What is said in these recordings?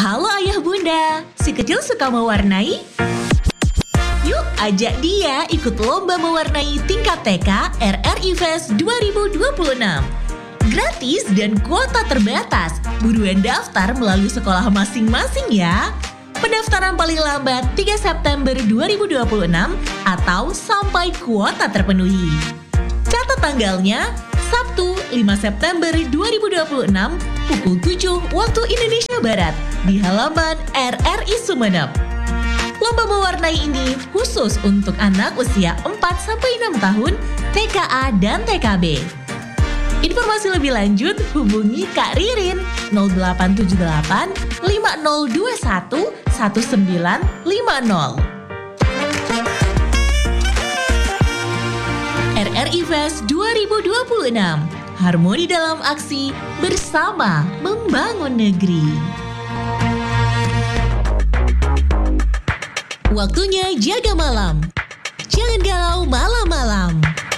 Halo ayah bunda, si kecil suka mewarnai? Yuk ajak dia ikut lomba mewarnai tingkat TK RRI Fest 2026. Gratis dan kuota terbatas, buruan daftar melalui sekolah masing-masing ya. Pendaftaran paling lambat 3 September 2026 atau sampai kuota terpenuhi. Catat tanggalnya, Sabtu 5 September 2026 pukul 7 waktu Indonesia Barat di halaman RRI Sumeneb. Lomba mewarnai ini khusus untuk anak usia 4-6 tahun, TKA dan TKB. Informasi lebih lanjut hubungi Kak Ririn 0878 5021 1950. RRI Fest 2026, harmoni dalam aksi, bersama membangun negeri. Waktunya jaga malam. Jangan galau malam-malam.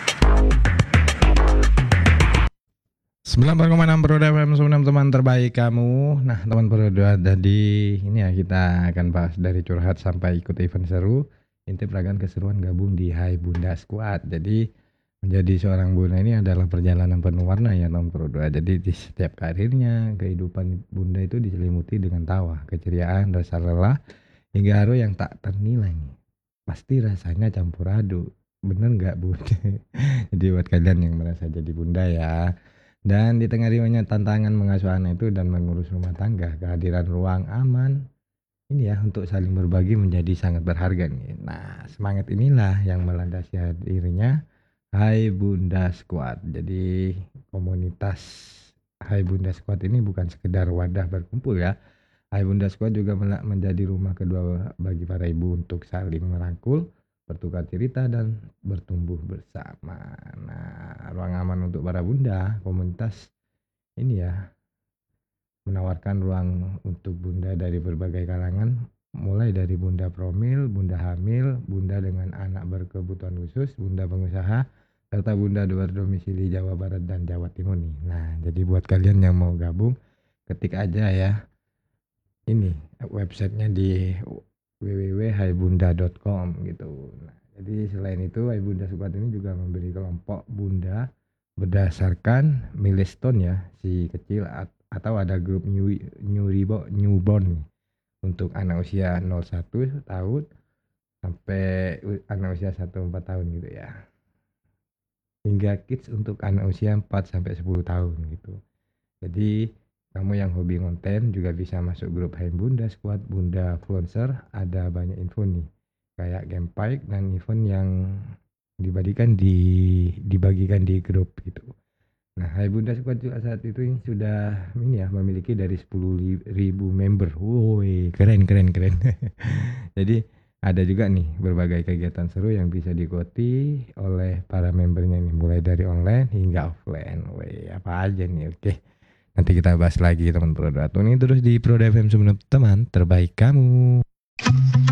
94,6 Pro FM Sumeneb, teman terbaik kamu. Nah teman Pro, jadi ini ya kita akan bahas dari curhat sampai ikut event seru. Intip ragan keseruan gabung di Hai Bunda Squad. Jadi menjadi seorang bunda ini adalah perjalanan penuh warna ya teman Pro. Jadi di setiap karirnya, kehidupan bunda itu diselimuti dengan tawa, keceriaan, rasa lelah, hingga haru yang tak ternilai. Pasti rasanya campur aduk. Bener nggak bunda? Jadi buat kalian yang merasa jadi bunda ya. Dan di tengah riuhnya tantangan mengasuh anak itu dan mengurus rumah tangga, kehadiran ruang aman ini ya untuk saling berbagi menjadi sangat berharga nih. Nah semangat inilah yang melandasi hadirnya Hai Bunda Squad. Jadi komunitas Hai Bunda Squad ini bukan sekedar wadah berkumpul ya. Hai Bunda Squad juga menjadi rumah kedua bagi para ibu untuk saling merangkul, bertukar cerita dan bertumbuh bersama. Nah, ruang aman untuk para bunda, komunitas ini ya menawarkan ruang untuk bunda dari berbagai kalangan, mulai dari bunda promil, bunda hamil, bunda dengan anak berkebutuhan khusus, bunda pengusaha, serta bunda berdomisili Jawa Barat dan Jawa Timur nih. Nah, jadi buat kalian yang mau gabung, ketik aja ya ini websitenya di www.haibunda.com gitu. Nah, jadi selain itu Hai Bunda Squad ini juga memberi kelompok bunda berdasarkan milestone ya si kecil, atau ada grup newborn nih, untuk anak usia 01 tahun sampai anak usia 14 tahun gitu ya. Hingga kids untuk anak usia 4 sampai 10 tahun gitu. Jadi kamu yang hobi konten juga bisa masuk grup Hai Bunda Squad, Bunda Influencer. Ada banyak info nih, kayak game pack dan event yang dibagikan di grup gitu. Nah Hai Bunda Squad juga saat itu sudah ini ya memiliki dari 10.000 member. Woi keren. Jadi ada juga nih berbagai kegiatan seru yang bisa diikuti oleh para membernya nih, mulai dari online hingga offline. Woi apa aja nih, oke. Nanti kita bahas lagi teman Pro. Ini terus di Pro FM Sumeneb, teman terbaik kamu.